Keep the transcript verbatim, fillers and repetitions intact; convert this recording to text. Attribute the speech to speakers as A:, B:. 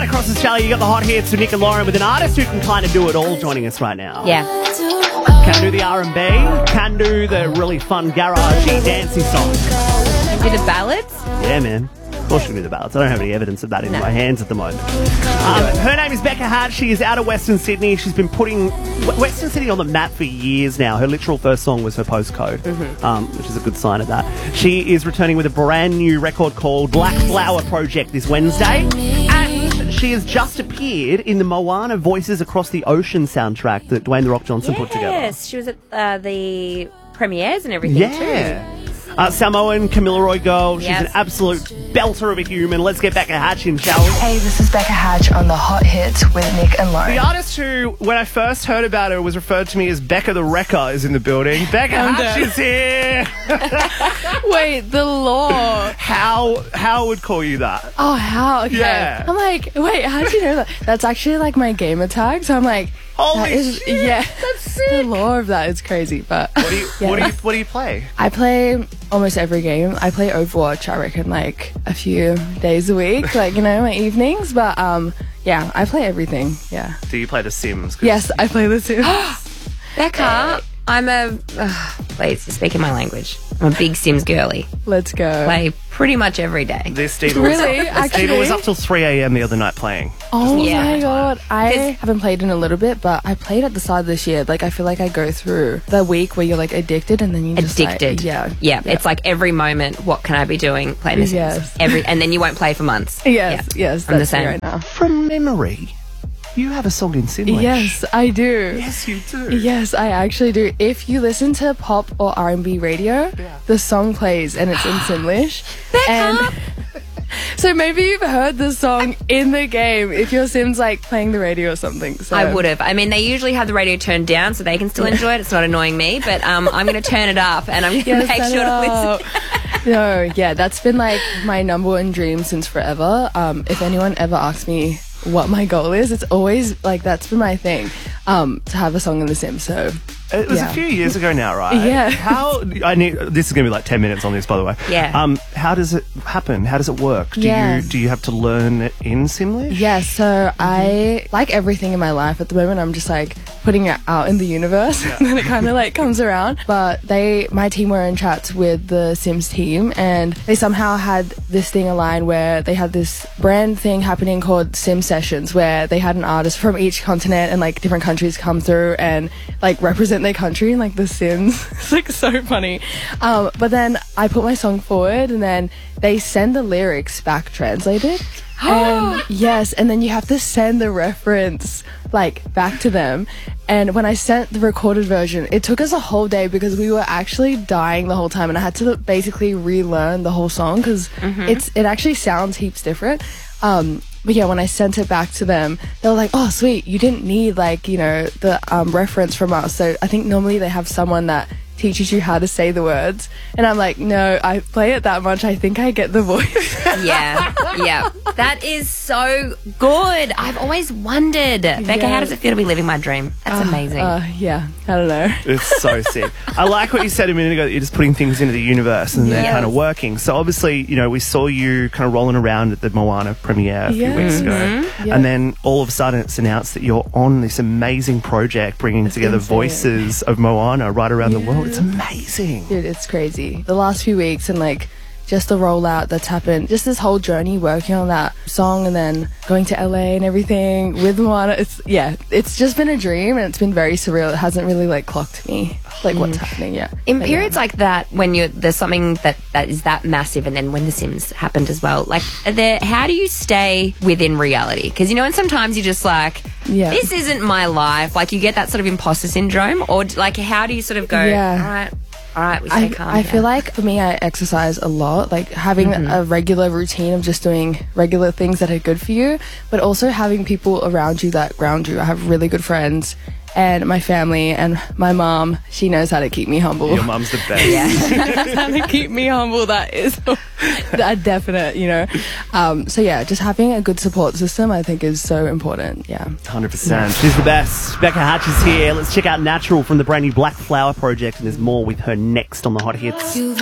A: across Australia, you got the hot hits with Nick and Lauren with an artist who can kind of do it all joining us right now.
B: Yeah.
A: Can do the R and B, can do the really fun garagey, dancey songs.
B: Do the ballads?
A: Yeah, man. Of course she can do the ballads. I don't have any evidence of that in no. my hands at the moment. Um, her name is Becca Hatch. She is out of Western Sydney. She's been putting Western Sydney on the map for years now. Her literal first song was her postcode, mm-hmm. um, which is a good sign of that. She is returning with a brand new record called Black Flower Project this Wednesday. And she has just appeared in the Moana Voices Across the Ocean soundtrack that Dwayne The Rock Johnson
B: yes,
A: put together.
B: Yes, she was at uh, the premieres and everything
A: yeah.
B: too.
A: Uh, Samoan, Camilla Roy Girl. She's
B: yes.
A: an absolute belter of a human. Let's get Becca Hatch in, shall we?
C: Hey, this is Becca Hatch on the Hot Hits with Nick and Lauren.
D: The artist who, when I first heard about her, was referred to me as Becca the Wrecker is in the building. Becca Hatch is here.
E: Wait, the law.
D: How how would call you that?
E: Oh, how? Okay.
D: Yeah.
E: I'm like, wait, how did you know that? That's actually like my gamer tag. So I'm like,
D: holy
E: that is,
D: shit,
E: yeah,
D: that's sick.
E: The lore of that is crazy. But
D: what do you
E: yeah.
D: what do you what do you play?
E: I play almost every game. I play Overwatch, I reckon, like a few days a week, like, you know, my evenings. But um, yeah, I play everything. Yeah.
D: Do you play The Sims?
E: Yes, I play The Sims.
B: Becca, I'm a. Uh, please, you're speaking my language. I'm a big Sims girly.
E: Let's go.
B: Play pretty much every day.
D: This Steve
E: really?
D: was,
E: Actually?
D: Steve was up till three a.m. the other night playing.
E: Oh
B: yeah.
E: my god. I haven't played in a little bit, but I played at the start of this year. Like, I feel like I go through the week where you're like addicted and then you just
B: Addicted.
E: Like, yeah.
B: yeah. Yeah. It's like every moment, what can I be doing? Playing this.
E: Yes.
B: Every, and then you won't play for months.
E: Yes,
B: yeah.
E: yes.
B: I'm
E: That's
B: the same.
E: me right now.
D: From memory, you have a song in Simlish.
E: Yes, I do.
D: Yes, you do.
E: Yes, I actually do. If you listen to pop or R and B radio, yeah. the song plays and it's in Simlish. And so maybe you've heard the song in the game if your Sim's like playing the radio or something. So.
B: I would have. I mean, they usually have the radio turned down so they can still enjoy it. It's not annoying me, but um, I'm going to turn it up and I'm going to
E: yes,
B: make sure to listen.
E: No, yeah, that's been like my number one dream since forever. Um, if anyone ever asks me what my goal is, it's always like that's been my thing, um, to have a song in The Sims. So
D: it was
E: yeah.
D: a few years ago now, right?
E: Yeah.
D: How I need this is going to be like ten minutes on this, by the way.
B: Yeah.
D: Um, how does it happen? How does it work? Do
E: yeah.
D: you do you have to learn it in Simlish?
E: Yeah. So mm-hmm. I like everything in my life at the moment. I'm just like putting it out in the universe, yeah. and then it kind of like comes around. But they, my team, were in chats with the Sims team, and they somehow had this thing aligned where they had this brand thing happening called Sim Sessions, where they had an artist from each continent and like different countries come through and like represent their country in like The Sims. It's like so funny. Um, but then I put my song forward and then they send the lyrics back translated. And yes, and then you have to send the reference like back to them. And when I sent the recorded version, it took us a whole day because we were actually dying the whole time, and I had to basically relearn the whole song because mm-hmm. it's it actually sounds heaps different. Um, but yeah, when I sent it back to them, they were like, "Oh, sweet, you didn't need like you know the um, reference from us." So I think normally they have someone that teaches you how to say the words, and I'm like, no, I play it that much, I think I get the voice.
B: yeah, yeah, that is so good. I've always wondered, Becca,
E: yeah.
B: how does it feel to be living my dream? That's
E: uh,
B: amazing.
E: Uh, yeah, I don't know.
D: It's so sick. I like what you said a minute ago, that you're just putting things into the universe and
E: yes.
D: they're kind of working. So obviously, you know, we saw you kind of rolling around at the Moana premiere a few
E: yeah.
D: weeks ago,
E: mm-hmm. yeah.
D: and then all of a sudden it's announced that you're on this amazing project bringing
E: That's
D: together
E: insane.
D: voices of Moana right around
E: yeah.
D: the world. It's amazing.
E: Dude, it's crazy. The last few weeks and like just the rollout that's happened, just this whole journey working on that song and then going to L A and everything with Moana. It's yeah, it's just been a dream and it's been very surreal. It hasn't really like clocked me like what's mm. happening yet.
B: In
E: but,
B: periods
E: yeah.
B: like that, when you there's something that that is that massive, and then when The Sims happened as well, like there, how do you stay within reality? Because you know, and sometimes you're just like,
E: yeah.
B: this isn't my life. Like you get that sort of imposter syndrome, or like how do you sort of go,
E: yeah.
B: all right. All right, we stay
E: I,
B: calm.
E: I feel like for me, I exercise a lot. Like having mm-hmm. a regular routine of just doing regular things that are good for you, but also having people around you that ground you. I have really good friends and my family and my mom. She knows how to keep me humble.
D: Your mom's the best.
B: Yeah.
E: She knows how to keep me humble. That is a definite, you know. Um, so yeah, just having a good support system, I think, is so important. Yeah,
D: one hundred percent. She's the best. Becca Hatch is here. Let's check out Natural from the brand new Black Flower project, and there's more with her next on the Hot Hits.